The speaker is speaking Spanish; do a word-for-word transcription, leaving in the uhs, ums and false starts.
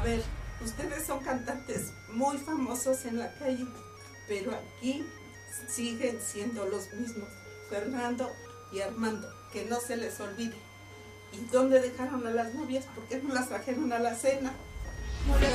ver, ustedes son cantantes muy famosos en la calle, pero aquí siguen siendo los mismos, Fernando y Armando, que no se les olvide. ¿Y dónde dejaron a las novias? ¿Por qué no las trajeron a la cena? No le